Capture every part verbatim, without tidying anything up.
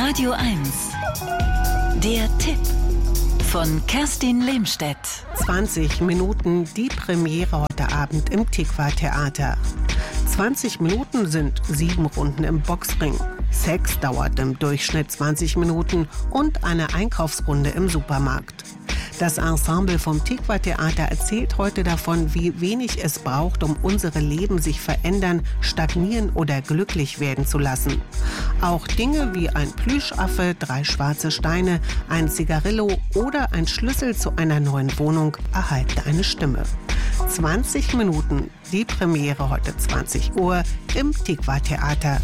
Radio eins. Der Tipp von Kerstin Lehmstedt. zwanzig Minuten die Premiere heute Abend im Tikva-Theater. zwanzig Minuten sind sieben Runden im Boxring. Sex dauert im Durchschnitt zwanzig Minuten und eine Einkaufsrunde im Supermarkt. Das Ensemble vom Tikva-Theater erzählt heute davon, wie wenig es braucht, um unsere Leben sich verändern, stagnieren oder glücklich werden zu lassen. Auch Dinge wie ein Plüschaffe, drei schwarze Steine, ein Zigarillo oder ein Schlüssel zu einer neuen Wohnung erhalten eine Stimme. zwanzig Minuten, die Premiere heute zwanzig Uhr im Tikva-Theater.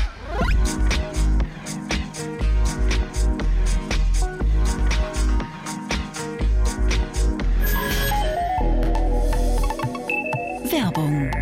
Werbung.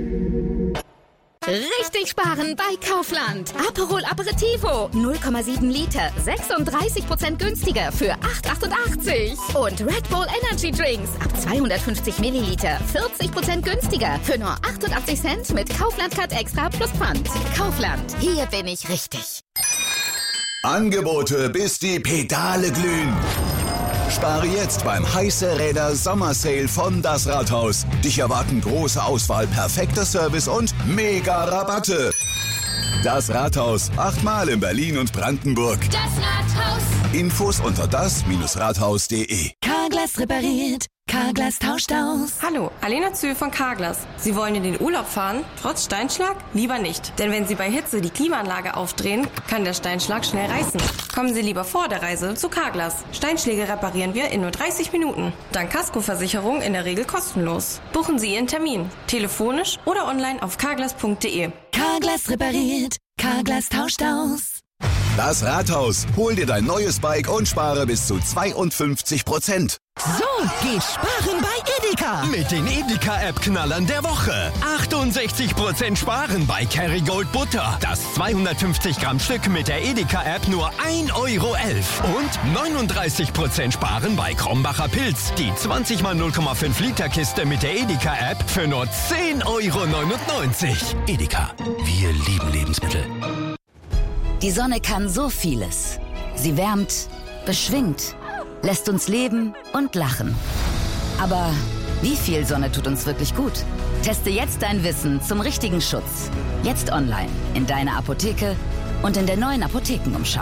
Richtig sparen bei Kaufland. Aperol Aperitivo, null Komma sieben Liter, sechsunddreißig Prozent günstiger für acht achtundachtzig. Und Red Bull Energy Drinks ab zweihundertfünfzig Milliliter, vierzig Prozent günstiger für nur achtundachtzig Cent mit Kaufland Card Extra plus Pfand. Kaufland, hier bin ich richtig. Angebote, bis die Pedale glühen. Spare jetzt beim Heiße Räder Sommersale von Das Rathaus. Dich erwarten große Auswahl, perfekter Service und mega Rabatte. Das Rathaus, achtmal in Berlin und Brandenburg. Das Rathaus. Infos unter das Rathaus punkt de. Carglass repariert. Carglass tauscht aus. Hallo, Alena Zühl von Carglass. Sie wollen in den Urlaub fahren, trotz Steinschlag? Lieber nicht. Denn wenn Sie bei Hitze die Klimaanlage aufdrehen, kann der Steinschlag schnell reißen. Kommen Sie lieber vor der Reise zu Carglass. Steinschläge reparieren wir in nur dreißig Minuten. Dank Kaskoversicherung in der Regel kostenlos. Buchen Sie Ihren Termin. Telefonisch oder online auf carglass punkt de. Carglass repariert. Carglass tauscht aus. Das Rathaus. Hol dir dein neues Bike und spare bis zu zweiundfünfzig Prozent. So geht sparen bei Edeka. Mit den Edeka-App-Knallern der Woche. achtundsechzig Prozent sparen bei Kerrygold Butter. Das zweihundertfünfzig Gramm Stück mit der Edeka-App nur ein Euro elf. Und neununddreißig Prozent sparen bei Krombacher Pilz. Die zwanzig mal null Komma fünf Liter Kiste mit der Edeka-App für nur zehn Euro neunundneunzig. Edeka, wir lieben Lebensmittel. Die Sonne kann so vieles. Sie wärmt, beschwingt, lässt uns leben und lachen. Aber wie viel Sonne tut uns wirklich gut? Teste jetzt dein Wissen zum richtigen Schutz. Jetzt online, in deiner Apotheke und in der neuen Apothekenumschau.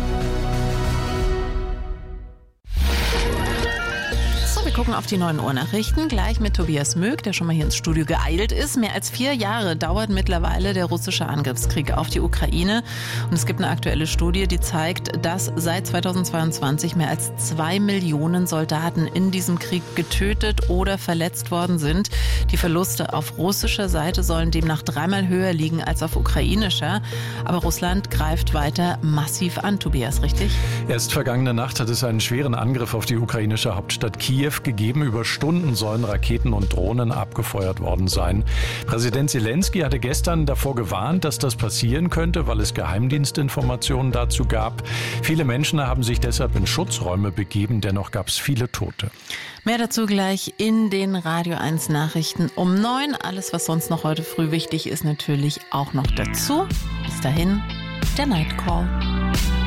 Wir gucken auf die neuen Uhrnachrichten, gleich mit Tobias Möck, der schon mal hier ins Studio geeilt ist. Mehr als vier Jahre dauert mittlerweile der russische Angriffskrieg auf die Ukraine. Und es gibt eine aktuelle Studie, die zeigt, dass seit zweitausendzweiundzwanzig mehr als zwei Millionen Soldaten in diesem Krieg getötet oder verletzt worden sind. Die Verluste auf russischer Seite sollen demnach dreimal höher liegen als auf ukrainischer. Aber Russland greift weiter massiv an, Tobias, richtig? Erst vergangene Nacht hat es einen schweren Angriff auf die ukrainische Hauptstadt Kiew gegeben. Über Stunden sollen Raketen und Drohnen abgefeuert worden sein. Präsident Zelensky hatte gestern davor gewarnt, dass das passieren könnte, weil es Geheimdienstinformationen dazu gab. Viele Menschen haben sich deshalb in Schutzräume begeben, dennoch gab es viele Tote. Mehr dazu gleich in den Radio eins Nachrichten um neun. Alles, was sonst noch heute früh wichtig ist, natürlich auch noch dazu. Bis dahin, der Night Call.